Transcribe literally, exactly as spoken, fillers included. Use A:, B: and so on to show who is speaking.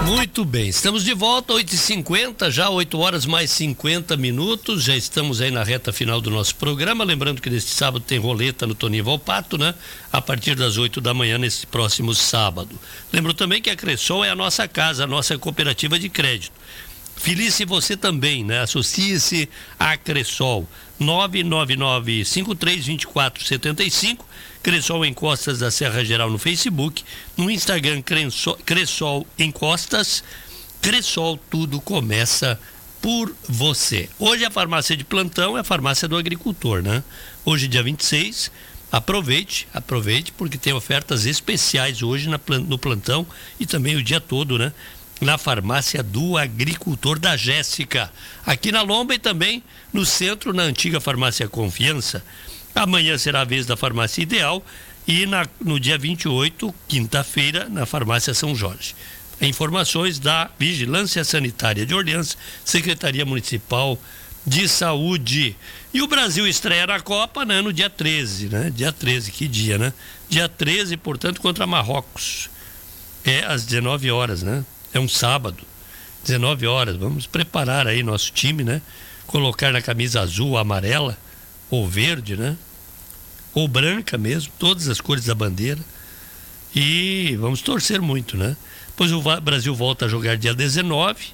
A: Muito bem, estamos de volta, oito e cinquenta, já oito horas mais cinquenta minutos, já estamos aí na reta final do nosso programa, lembrando que neste sábado tem roleta no Toninho Volpato, né? A partir das oito da manhã nesse próximo sábado. Lembro também que a Cressol é a nossa casa, a nossa cooperativa de crédito. Filie-se você também, né? Associe-se à Cressol, nove nove nove cinco três dois quatro sete cinco, Cressol Encostas da Serra Geral no Facebook, no Instagram Cressol, Cressol Encostas, Cressol, tudo começa por você. Hoje a farmácia de plantão é a farmácia do agricultor, né? Hoje dia vinte e seis, aproveite, aproveite porque tem ofertas especiais hoje na, no plantão e também o dia todo, né? Na farmácia do agricultor da Jéssica, aqui na Lomba e também no centro, na antiga farmácia Confiança. Amanhã será a vez da farmácia Ideal e na, no dia vinte e oito, quinta-feira, na farmácia São Jorge. Informações da Vigilância Sanitária de Orleans, Secretaria Municipal de Saúde. E o Brasil estreia na Copa, né, no dia treze, né? Dia treze, que dia, né? Dia treze, portanto, contra Marrocos. É às dezenove horas, né? É um sábado, dezenove horas. Vamos preparar aí nosso time, né? Colocar na camisa azul, amarela ou verde, né? Ou branca mesmo, todas as cores da bandeira. E vamos torcer muito, né? Depois o Brasil volta a jogar dia dezenove